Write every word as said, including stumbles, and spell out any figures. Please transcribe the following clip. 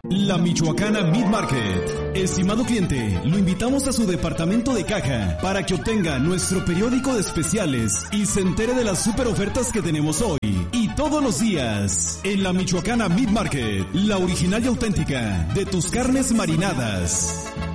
La Michoacana Meat Market. Estimado cliente, lo invitamos a su departamento de caja para que obtenga nuestro periódico de especiales y se entere de las super ofertas que tenemos hoy y todos los días. En la Michoacana Meat Market, la original y auténtica de tus carnes marinadas.